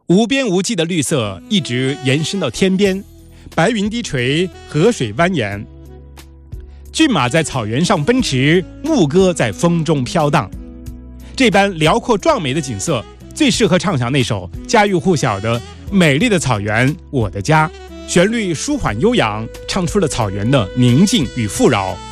无边无际的绿色一直延伸到天边，白云低垂，河水蜿蜒。骏马在草原上奔驰，牧歌在风中飘荡。这般辽阔壮美的景色，最适合唱响那首家喻户晓的《美丽的草原我的家》。旋律舒缓悠扬，唱出了草原的宁静与富饶。